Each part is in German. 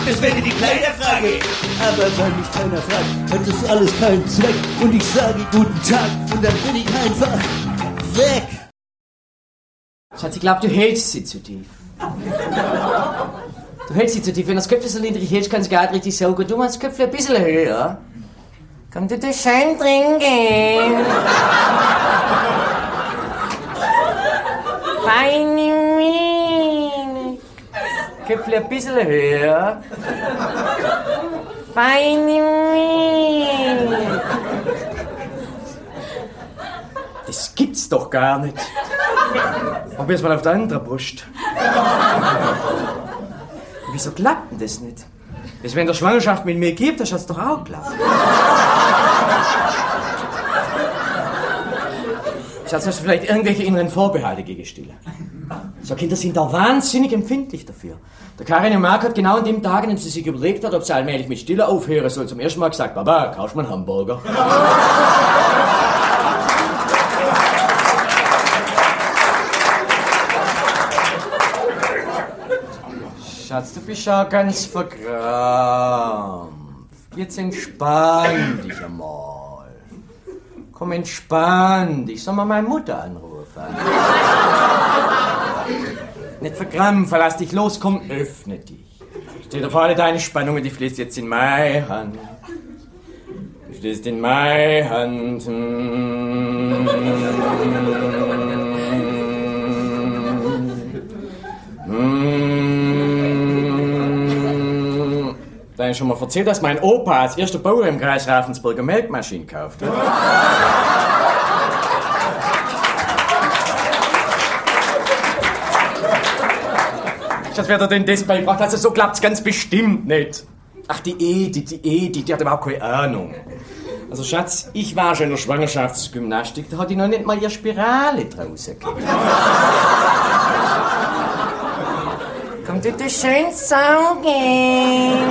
Das wäre die Kleiderfrage. Aber weil mich keiner fragt, hat das alles keinen Zweck. Und ich sage guten Tag und dann bin ich einfach weg. Schatz, ich glaube, du hältst sie zu tief. Du hältst sie zu tief. Wenn das Köpfchen so niedrig hältst, kann es gar nicht richtig saugen. Du machst das Köpfchen ein bisschen höher. Komm, du schön trinken. Feine Mine. Köpfchen ein bisschen höher. Feine Mine. Das gibt's doch gar nicht. Probier's mal auf der anderen Brust. Wieso klappt denn das nicht? Das, wenn der Schwangerschaft mit mir gibt, das hat's doch auch geklappt. Schatz, hast du vielleicht irgendwelche inneren Vorbehalte gegen Stille? So Kinder sind da wahnsinnig empfindlich dafür. Der Karin und Marc hat genau an dem Tag, in dem sie sich überlegt hat, ob sie allmählich mit Stille aufhören soll, zum ersten Mal gesagt, Baba, kaufst du mal einen Hamburger? Schatz, du bist ja ganz verkrampft. Jetzt entspann dich einmal. Komm, entspann dich. Soll mal meine Mutter anrufen? Nicht verkrampfen, lass dich los, komm, öffne dich. Stell dir vor, alle deine Spannungen, die fließt jetzt in meine Hand. Du fließt in meine Hand. Da habe ich schon mal erzählt, dass mein Opa als erster Bauer im Kreis Ravensburger Melkmaschinen kaufte. Das wird er denn das beigebracht? Also so klappt's ganz bestimmt nicht. Ach, die Edith, die hat überhaupt keine Ahnung. Also Schatz, ich war schon in der Schwangerschaftsgymnastik, da hat die noch nicht mal ihre Spirale draußen gekriegt. Komm, du schön saugen.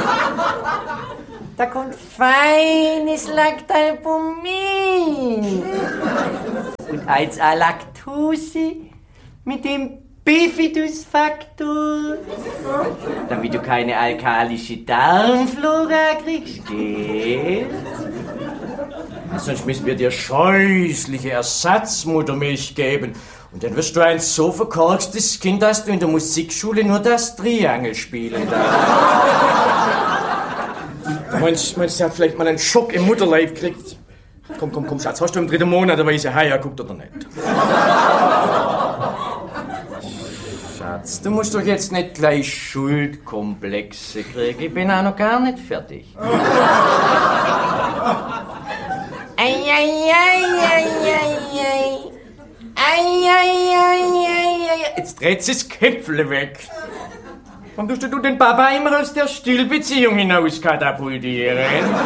Da kommt feines Lactalbumin. Und als Alaktose mit dem Bifidusfaktor. Damit du keine alkalische Darmflora kriegst, gell? Sonst müssen wir dir scheußliche Ersatzmuttermilch geben. Und dann wirst du ein so verkorkstes Kind, dass du in der Musikschule nur das Triangel spielen darfst. Meinst du, sie hat vielleicht mal einen Schock im Mutterleib gekriegt? Komm, Schatz, hast du im 3. Monat, aber ich Haie guckt oder nicht? Schatz, du musst doch jetzt nicht gleich Schuldkomplexe kriegen. Ich bin auch noch gar nicht fertig. Jetzt dreht sie das Köpfle weg. Warum tust du den Papa immer aus der Stillbeziehung hinaus katapultieren?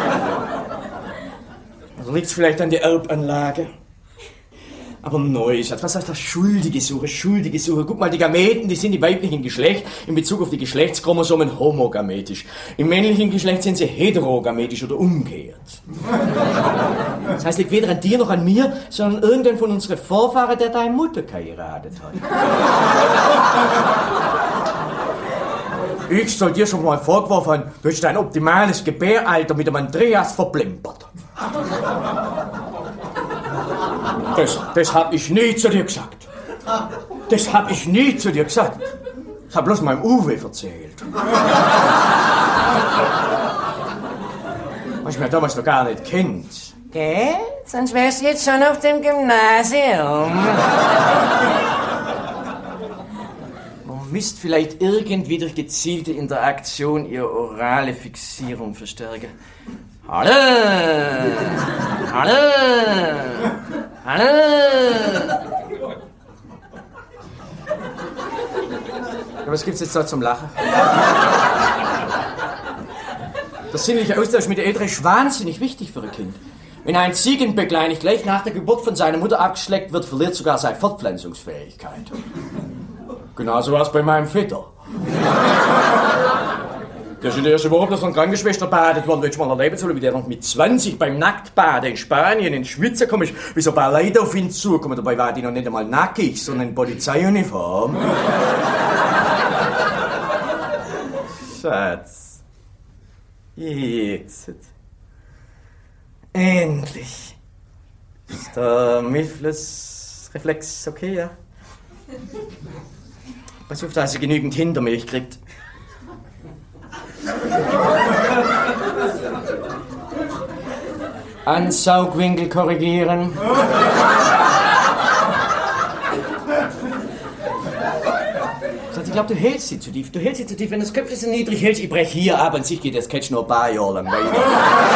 Also liegt's vielleicht an der Erbanlage? Aber neu, Schatz, was heißt das? Schuldige Suche. Guck mal, die Gameten, die sind im weiblichen Geschlecht in Bezug auf die Geschlechtschromosomen homogametisch. Im männlichen Geschlecht sind sie heterogametisch oder umgekehrt. Das heißt, liegt weder an dir noch an mir, sondern irgendein von unseren Vorfahren, der deine Mutter geheiratet hat. Ich soll dir schon mal vorgeworfen haben, du hast dein optimales Gebäralter mit dem Andreas verplempert. Das hab ich nie zu dir gesagt. Das hab bloß meinem Uwe erzählt. Was ich mir damals noch gar nicht kennt. Gell? Sonst wärst du jetzt schon auf dem Gymnasium. Man müsste vielleicht irgendwie durch gezielte Interaktion ihre orale Fixierung verstärken. Hallo! Was gibt's jetzt da zum Lachen? Der sinnliche Austausch mit der Eltern ist wahnsinnig wichtig für ein Kind. Wenn ein Ziegenböcklein nicht gleich nach der Geburt von seiner Mutter abgeschleckt wird, verliert sogar seine Fortpflanzungsfähigkeit. Genauso war es bei meinem Vetter. Der ist in der ersten Woche bloß von Krankenschwester badet worden, willst du mal erleben sollen, wie der noch mit 20 beim Nacktbaden in Spanien in Schwitzen kommt, wie so ein paar Leute auf ihn zukommen. Dabei war die noch nicht einmal nackig, sondern in Polizeiuniform. Schatz. Jetzt. Endlich. Ist der Milchflussreflex okay, ja? Pass auf, dass ihr genügend Hintermilch kriegt. Ansaugwinkel korrigieren. Ich glaube, du hältst sie zu tief. Wenn das Köpfchen so niedrig hältst, ich brech hier ab und sich geht das Catch noch ein paar Jahre lang weiter.